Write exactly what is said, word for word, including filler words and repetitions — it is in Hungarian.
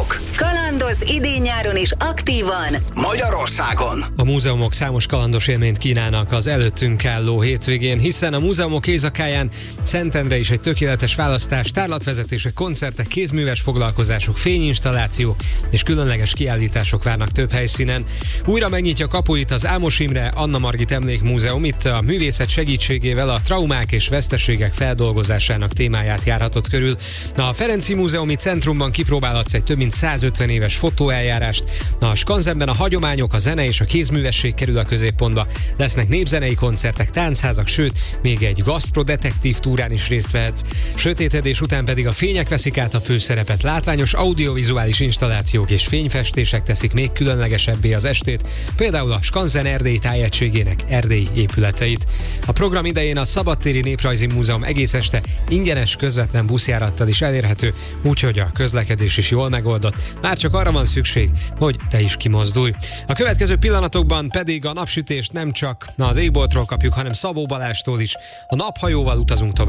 múzeumok. Kalandoz idén-nyáron is aktívan Magyarországon. A múzeumok számos kalandos élményt kínálnak az előttünk álló hétvégén, hiszen a múzeumok éjszakáján Szentendre is egy tökéletes választás, tárlatvezetések, koncertek, kézműves foglalkozások, fényinstallációk és különleges kiállítások várnak több helyszínen. Újra megnyitja kapuit az Ámos Imre Anna Margit Emlékmúzeum, itt a művészet segítségével a traumák és veszteségek feldolgozásának témáját járhatott körül. A Ferenczy Múzeumi Centrumban kipróbálhatsz egy több mint százötven éves fotóeljárást. A Skanzenben a hagyományok, a zene és a kézművesség kerül a középpontba. Lesznek népzenei koncertek, táncházak, sőt, még egy gasztrodetektív túrán is részt vehetsz. Sötétedés után pedig a fények veszik át a főszerepet, látványos audiovizuális installációk és fényfestések teszik még különlegesebbé az estét, például a Skanzen Erdély tájegységének erdélyi épületeit. A program idején a Szabadtéri Néprajzi Múzeum egész este ingyenes közvetlen buszjárattal is elérhető, úgyhogy a közlekedés is jól megoldott. Már csak arra van szükség, hogy te is kimozdulj. A következő pillanatokban pedig a napsütést nem csak az égboltról kapjuk, hanem Szabó Balástól is. A naphajóval utazunk tovább.